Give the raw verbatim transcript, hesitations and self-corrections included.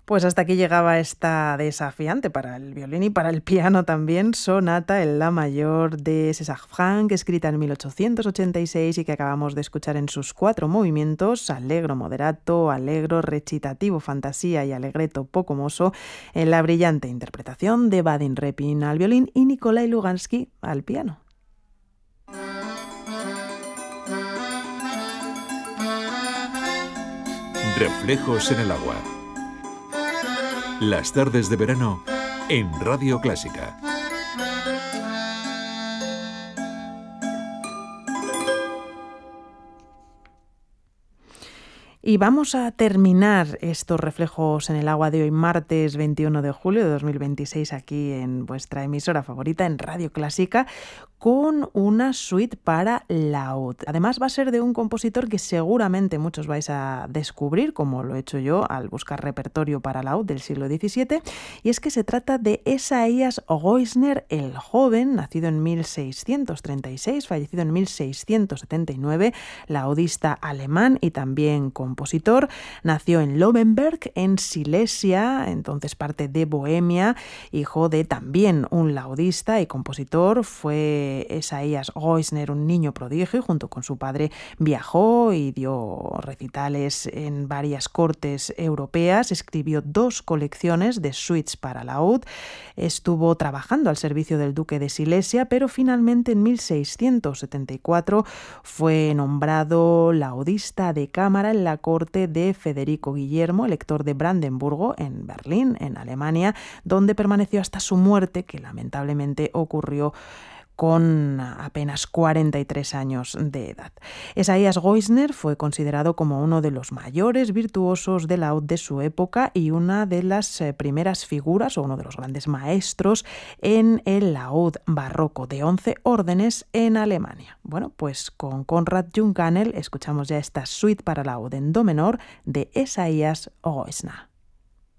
Pues hasta aquí llegaba esta desafiante para el violín y para el piano también, sonata en la mayor de César Franck, escrita en mil ochocientos ochenta y seis y que acabamos de escuchar en sus cuatro movimientos: allegro moderato, allegro, recitativo, fantasía y allegretto poco mosso, en la brillante interpretación de Vadim Repin al violín y Nikolai Lugansky al piano. Reflejos en el agua. Las tardes de verano en Radio Clásica. Y vamos a terminar estos reflejos en el agua de hoy, martes veintiuno de julio de dos mil veintiséis, aquí en vuestra emisora favorita, en Radio Clásica, con una suite para laúd. Además va a ser de un compositor que seguramente muchos vais a descubrir, como lo he hecho yo al buscar repertorio para laúd del siglo diecisiete, y es que se trata de Esaías Goisner el Joven, nacido en mil seiscientos treinta y seis, fallecido en mil seiscientos setenta y nueve, laudista alemán y también compositor. Nació en Löwenberg, en Silesia, entonces parte de Bohemia, hijo de también un laudista y compositor. Fue Esaías Goisner un niño prodigio, y junto con su padre viajó y dio recitales en varias cortes europeas. Escribió dos colecciones de suites para laúd. Estuvo trabajando al servicio del duque de Silesia, pero finalmente en mil seiscientos setenta y cuatro fue nombrado laudista de cámara en la corte de Federico Guillermo, elector de Brandenburgo, en Berlín, en Alemania, donde permaneció hasta su muerte, que lamentablemente ocurrió con apenas cuarenta y tres años de edad. Esaías Goisner fue considerado como uno de los mayores virtuosos del laúd de su época y una de las primeras figuras o uno de los grandes maestros en el laúd barroco de once órdenes en Alemania. Bueno, pues con Konrad Junkanel escuchamos ya esta suite para laúd en do menor de Esaías Goisner.